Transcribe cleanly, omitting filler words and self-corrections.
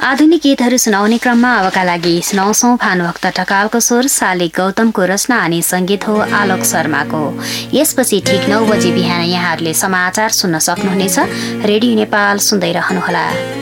आधुनिक गीतहरू सुनाउने क्रममा अबका लागि सुनाउँछौं भानुभक्त ढकालको स्वर, शालिक गौतमको रचना अनि संगीत हो आलोक शर्माको। यसपछि ठीक 9 बजे बिहान यहाँहरूले समाचार सुन्न सक्नुहुनेछ। रेडियो नेपाल सुन्दै रहनुहोला।